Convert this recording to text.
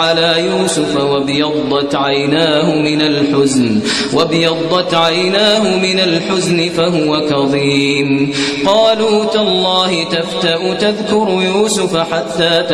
على يوسف وابيضت عيناه من الحزن فهو كظيم. قالوا تالله تفتأ تذكر يوسف حتى